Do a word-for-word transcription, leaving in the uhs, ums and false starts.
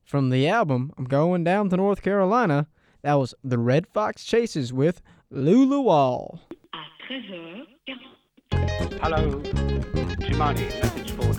From the album I'm Going Down to North Carolina, that was The Red Fox Chases with Lulu Wall. Hello, Jimani, message for